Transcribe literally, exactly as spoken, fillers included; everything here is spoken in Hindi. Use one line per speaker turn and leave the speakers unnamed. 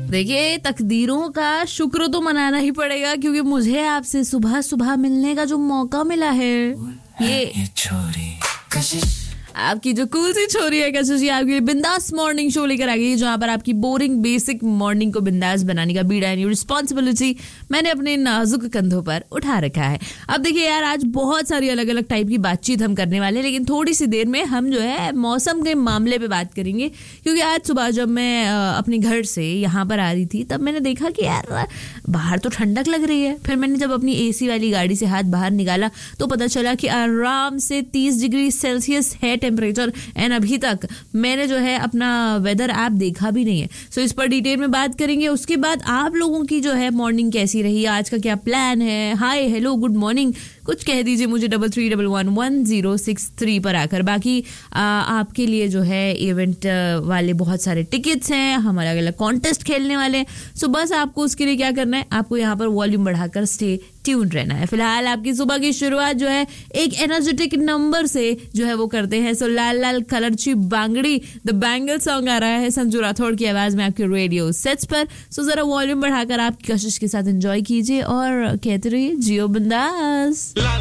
देखिए, तकदीरों का शुक्र तो मनाना ही पड़ेगा, क्योंकि मुझे आपसे सुबह सुबह मिलने का जो मौका मिला है, ये, ये छोरी कशिश आपकी जो कूल सी छोरी है कशिश, आपके लिए बिंदास मॉर्निंग शो लेकर आ गई, जहां पर आपकी बोरिंग बेसिक मॉर्निंग को बिंदास बनाने का बीड़ा एंड रिस्पॉन्सिबिलिटी मैंने अपने नाजुक कंधों पर उठा रखा है। अब देखिए यार, आज बहुत सारी अलग अलग टाइप की बातचीत हम करने वाले हैं, लेकिन थोड़ी सी देर में हम जो है मौसम के मामले पे बात करेंगे, क्योंकि आज सुबह जब मैं अपने घर से यहाँ पर आ रही थी, तब मैंने देखा कि यार बाहर तो ठंडक लग रही है। फिर मैंने जब अपनी एसी वाली गाड़ी से हाथ बाहर निकाला तो पता चला कि आराम से तीस डिग्री सेल्सियस है टेम्परेचर, एंड अभी तक मैंने जो है अपना वेदर ऐप देखा भी नहीं है। सो so, इस पर डिटेल में बात करेंगे। उसके बाद आप लोगों की जो है मॉर्निंग कैसी रही, आज का क्या प्लान है, हाय हेलो गुड मॉर्निंग कुछ कह दीजिए मुझे double three double one one zero six three पर आकर। बाकी आ, आपके लिए जो है इवेंट वाले बहुत सारे टिकट्स हैं, हम अलग अलग कॉन्टेस्ट खेलने वाले हैं। सो बस आपको उसके लिए क्या करना है, आपको यहाँ पर वॉल्यूम बढ़ाकर स्टे ट्यून रहना है। फिलहाल आपकी सुबह की शुरुआत जो है एक एनर्जेटिक नंबर से जो है वो करते हैं। सो लाल लाल कलरची बांगड़ी द बैंगल सॉन्ग आ रहा है संजू राठौड़ की आवाज में आपके रेडियो सेट्स पर। सो जरा वॉल्यूम बढ़ाकर आप कशिश के साथ एंजॉय कीजिए और कहते रहिए जियो बिंदास।